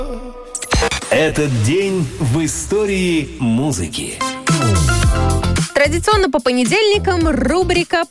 Этот день в истории музыки. Традиционно по понедельникам рубрика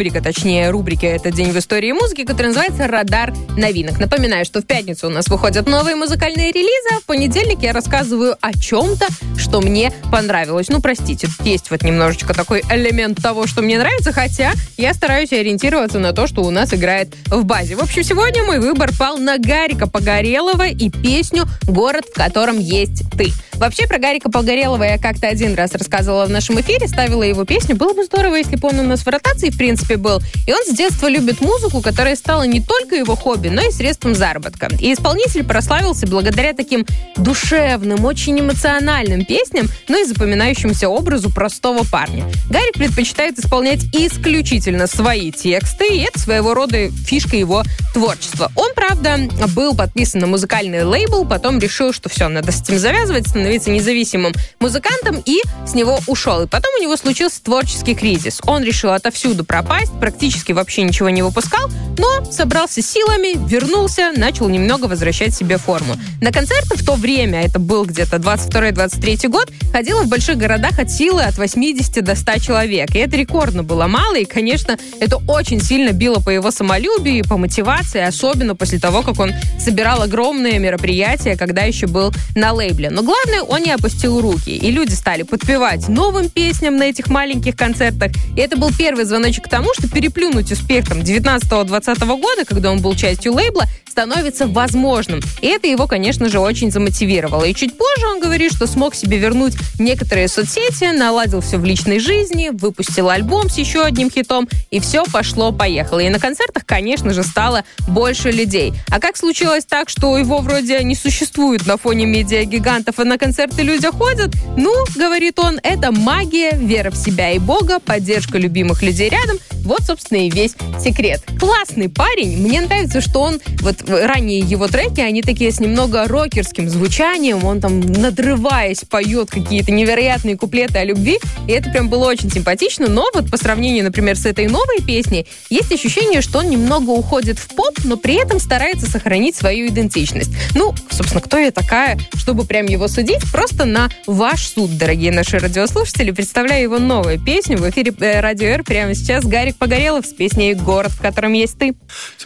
«Этот день в истории музыки», которая называется «Радар новинок». Напоминаю, что в пятницу у нас выходят новые музыкальные релизы, а в понедельник я рассказываю о чем-то, что мне понравилось. Ну, простите, есть вот немножечко такой элемент того, что мне нравится, хотя я стараюсь ориентироваться на то, что у нас играет в базе. В общем, сегодня мой выбор пал на Гарика Погорелова и песню «Город, в котором есть ты». Вообще, про Гарика Погорелова я как-то один раз рассказывала в нашем эфире, ставила его песню. Было бы здорово, если бы он у нас в ротации, в принципе, был. И он с детства любит музыку, которая стала не только его хобби, но и средством заработка. И исполнитель прославился благодаря таким душевным, очень эмоциональным песням, но и запоминающемуся образу простого парня. Гарик предпочитает исполнять исключительно свои тексты, и это своего рода фишка его творчества. Он, правда, был подписан на музыкальный лейбл, потом решил, что все, надо с этим завязывать, становиться независимым музыкантом, и с него ушел. И потом у него случился творческий кризис. Он решил отовсюду пропасть, практически вообще ничего не выпускал, но собрался силами, вернулся, начал немного возвращать себе форму. На концерты в то время, это был где-то 22-23 год, ходило в больших городах от силы от 80 до 100 человек. И это рекордно было мало, и, конечно, это очень сильно било по его самолюбию и по мотивации, особенно после того, как он собирал огромные мероприятия, когда еще был на лейбле. Но главное, он не опустил руки, и люди стали подпевать новым песням на этих маленьких концертах. И это был первый звоночек к тому, что переплюнуть успех 19-20 года, когда он был частью лейбла, становится возможным. И это его, конечно же, очень замотивировало. И чуть позже он говорит, что смог себе вернуть некоторые соцсети, наладил все в личной жизни, выпустил альбом с еще одним хитом, и все пошло-поехало. И на концертах, конечно же, стало больше людей. А как случилось так, что его вроде не существует на фоне медиагигантов, а на концерты люди ходят? Ну, говорит он, это магия, вера в себя и Бога, поддержка любимых людей рядом. Вот, собственно, и весь секрет. Классный парень. Мне нравится, что он, вот ранние его треки, они такие с немного рокерским звучанием. Он там, надрываясь, поет какие-то невероятные куплеты о любви. И это прям было очень симпатично. Но вот по сравнению, например, с этой новой песней, есть ощущение, что он немного уходит в поп, но при этом старается сохранить свою идентичность. Ну, собственно, кто я такая, чтобы прям его судить? Просто на ваш суд, дорогие наши радиослушатели. Представляю его новую песню в эфире Радио Р прямо сейчас. Гарик Погорелов с песней «Город, в котором есть ты».